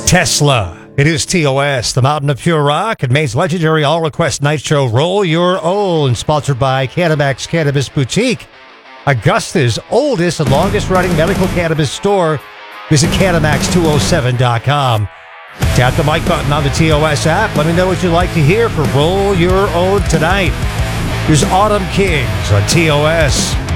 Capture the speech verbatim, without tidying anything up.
Tesla. It is T O S, the Mountain of Pure Rock, and Maine's legendary all-request night show, Roll Your Own, sponsored by Cannabis Cannabis Boutique, Augusta's oldest and longest-running medical cannabis store. Visit Cannamax two oh seven dot com. Tap the mic button on the T O S app. Let me know what you'd like to hear for Roll Your Own tonight. Here's Autumn Kings on T O S.